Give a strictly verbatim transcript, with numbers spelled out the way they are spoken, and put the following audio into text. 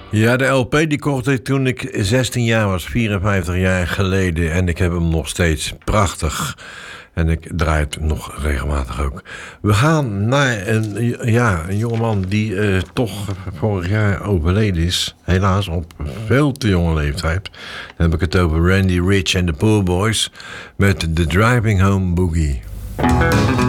Ja, de L P die kocht ik toen ik zestien jaar was, vierenvijftig jaar geleden. En ik heb hem nog steeds prachtig. En ik draai het nog regelmatig ook. We gaan naar een, ja, een jongeman die uh, toch vorig jaar overleden is. Helaas op veel te jonge leeftijd. Dan heb ik het over Randy Rich en de Poor Boys met The Driving Home Boogie.